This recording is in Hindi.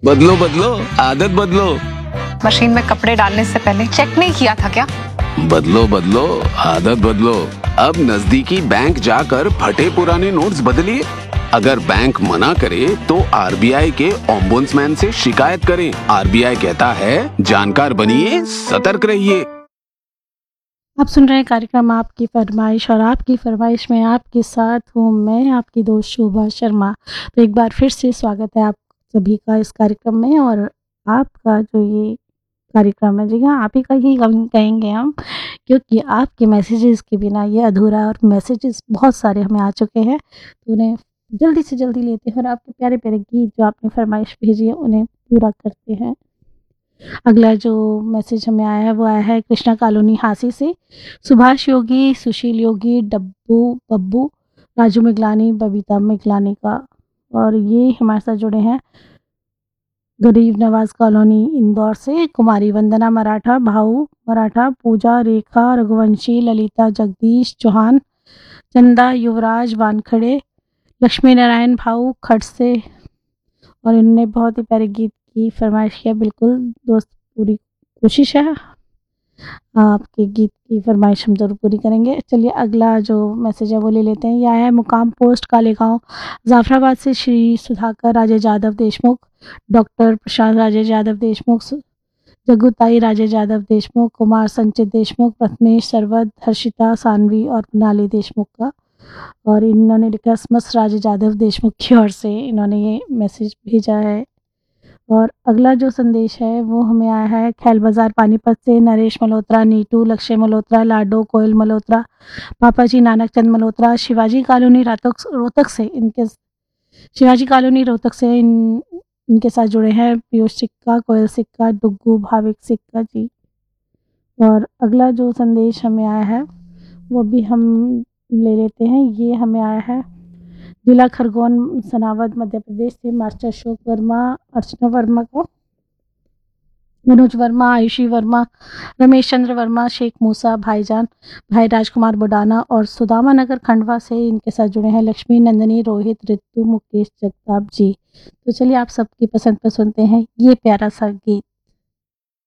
बदलो बदलो, आदत बदलो। मशीन में कपड़े डालने से पहले चेक नहीं किया था क्या? बदलो बदलो, आदत बदलो। अब नजदीकी बैंक जाकर फटे पुराने नोट्स बदलिए। अगर बैंक मना करे तो आरबीआई के ओम्बुड्समैन से शिकायत करें। आरबीआई कहता है, जानकार बनिए, सतर्क रहिए। आप सुन रहे हैं कार्यक्रम आपकी फरमाइश, और आपकी फरमाइश में आपके साथ हूँ मैं, आपकी दोस्त शोभा शर्मा। तो एक बार फिर से स्वागत है आप सभी का इस कार्यक्रम में। और आपका जो ये कार्यक्रम है, जी हाँ, आप ही का ही कहेंगे हम, क्योंकि आपके मैसेजेस के बिना ये अधूरा है। और मैसेजेस बहुत सारे हमें आ चुके हैं, तो उन्हें जल्दी से जल्दी लेते हैं और आपके प्यारे प्यारे गीत जो आपने फरमाइश भेजी है उन्हें पूरा करते हैं। अगला जो मैसेज हमें आया है वो आया है कृष्णा कॉलोनी हांसी से। सुभाष योगी, सुशील योगी, डब्बू बब्बू, राजू मिगलानी, बबीता मिगलानी का। और ये हमारे साथ जुड़े हैं गरीब नवाज कॉलोनी इंदौर से। कुमारी वंदना मराठा, भाऊ मराठा, पूजा रेखा रघुवंशी, ललिता जगदीश चौहान, चंदा युवराज वानखड़े, लक्ष्मी नारायण भाऊ खट से। और इन्होंने बहुत ही प्यारे गीत की फरमाइश किया। बिल्कुल दोस्त, पूरी कोशिश है, आपके गीत की फरमाइश हम ज़रूर पूरी करेंगे। चलिए अगला जो मैसेज है वो ले लेते हैं। यह है मुकाम पोस्ट कालेगांव जाफराबाद से श्री सुधाकर राजेश यादव देशमुख, डॉक्टर प्रशांत राजेश यादव देशमुख, जगुताई राजेश यादव देशमुख, कुमार संचित देशमुख, प्रथमेश सरवद, हर्षिता सानवी और मृणाली देशमुख का। और इन्होंने लिखा स्मस राजेश यादव देशमुख की ओर से इन्होंने ये मैसेज भेजा है। और अगला जो संदेश है वो हमें आया है खैल बाजार पानीपत से नरेश मल्होत्रा, नीटू, लक्ष्य मल्होत्रा, लाडो, कोयल मल्होत्रा, पापा जी नानक चंद मल्होत्रा, शिवाजी कॉलोनी रोहतक से। इनके शिवाजी कॉलोनी रोहतक से इनके साथ जुड़े हैं पीयूष सिक्का, कोयल सिक्का, डुग्गू, भाविक सिक्का जी। और अगला जो संदेश हमें आया है वो भी हम ले लेते हैं। ये हमें आया है जिला खरगोन सनावद मध्य प्रदेश से मास्टर अशोक वर्मा, अर्चना वर्मा का, मनोज वर्मा, आयुषी वर्मा, रमेश चंद्र वर्मा, शेख मूसा, भाईजान, भाई राजकुमार बुडाना और सुदामा नगर खंडवा से। इनके साथ जुड़े हैं लक्ष्मी नंदनी, रोहित, रितु, मुकेश, जगताप जी। तो चलिए आप सबकी पसंद पर सुनते हैं ये प्यारा सा गीत।